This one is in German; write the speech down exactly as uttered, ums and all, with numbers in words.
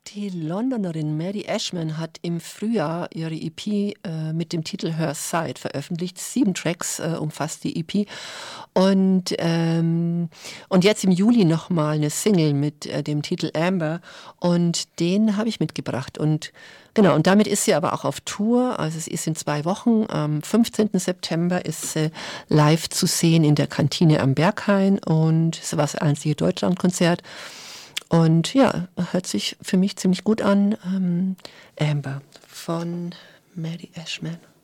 Die Londonerin Mary Ashman hat im Frühjahr ihre E P äh, mit dem Titel Her Side veröffentlicht. Sieben Tracks äh, umfasst die E P. Und, ähm, und jetzt im Juli nochmal eine Single mit äh, dem Titel Amber. Und den habe ich mitgebracht. Und genau, und damit ist sie aber auch auf Tour. Also es ist in zwei Wochen. Am fünfzehnten September ist sie live zu sehen in der Kantine am Berghain. Und es war das einzige Deutschlandkonzert. Und ja, hört sich für mich ziemlich gut an. Ähm, Amber von Mary Ashman.